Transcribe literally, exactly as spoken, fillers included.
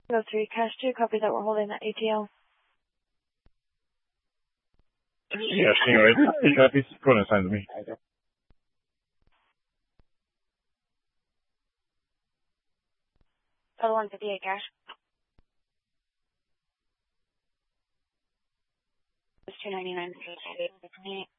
Go three, cash two, copy that we're holding at A T L. Yes, anyway, uh, please go and assign to me. Total one fifty-eight cash. It's two ninety-nine.